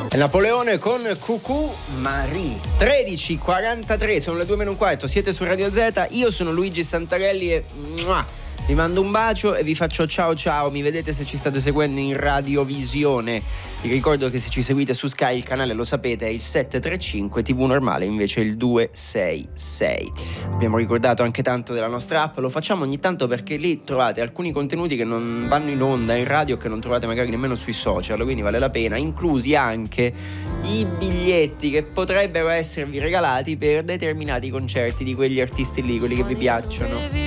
Napoleone con Cucù Marie. 13:43, sono le 2:15, siete su Radio Z, io sono Luigi Santarelli e vi mando un bacio e vi faccio ciao ciao. Mi vedete se ci state seguendo in radiovisione. Vi ricordo che se ci seguite su Sky il canale, lo sapete, è il 735, TV normale invece il 266. Abbiamo ricordato anche tanto della nostra app, lo facciamo ogni tanto perché lì trovate alcuni contenuti che non vanno in onda in radio, che non trovate magari nemmeno sui social, quindi vale la pena, inclusi anche i biglietti che potrebbero esservi regalati per determinati concerti di quegli artisti lì, quelli che vi piacciono.